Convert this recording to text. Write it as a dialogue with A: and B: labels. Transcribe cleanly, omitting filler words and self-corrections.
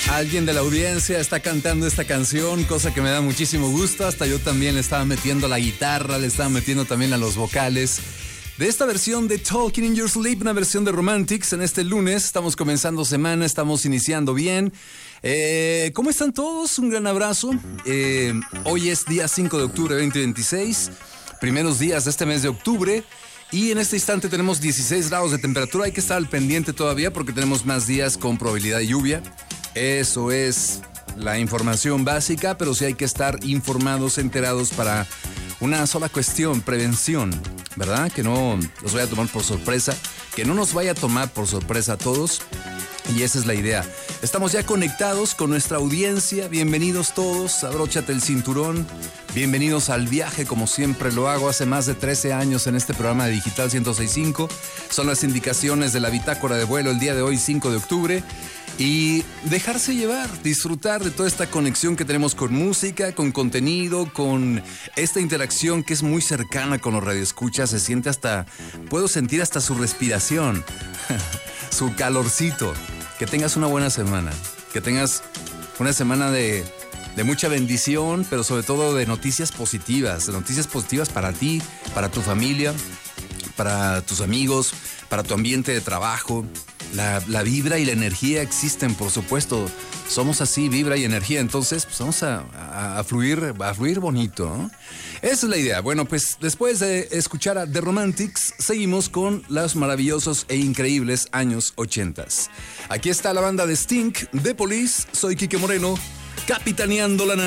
A: Alguien de la audiencia está cantando esta canción, cosa que me da muchísimo gusto. Hasta yo también le estaba metiendo la guitarra, le estaba metiendo también a los vocales de esta versión de Talking in Your Sleep, una versión de Romantics en este lunes. Estamos comenzando semana, estamos iniciando bien. ¿Cómo están todos? Un gran abrazo. Hoy es día 5 de octubre de 2026, primeros días de este mes de octubre. Y en este instante tenemos 16 grados de temperatura. Hay que estar al pendiente todavía porque tenemos más días con probabilidad de lluvia. Eso es la información básica, pero sí hay que estar informados, enterados para una sola cuestión, prevención, ¿verdad? Que no nos vaya a tomar por sorpresa, que no nos vaya a tomar por sorpresa a todos. Y esa es la idea. Estamos ya conectados con nuestra audiencia. Bienvenidos todos, abróchate el cinturón. Bienvenidos al viaje, como siempre lo hago hace más de 13 años en este programa de Digital 106.5. Son las indicaciones de la bitácora de vuelo el día de hoy, 5 de octubre. Y dejarse llevar, disfrutar de toda esta conexión que tenemos con música, con contenido, con esta interacción que es muy cercana con los radioescuchas. Se siente hasta, puedo sentir hasta su respiración, su calorcito. Que tengas una buena semana, que tengas una semana de mucha bendición, pero sobre todo de noticias positivas para ti, para tu familia, para tus amigos, para tu ambiente de trabajo. La vibra y la energía existen, por supuesto. Somos así, vibra y energía. Entonces, pues vamos a fluir bonito, ¿no? Esa es la idea. Bueno, pues después de escuchar a The Romantics, seguimos con los maravillosos e increíbles años 80. Aquí está la banda de Sting, The Police. Soy Quique Moreno, capitaneando la nave.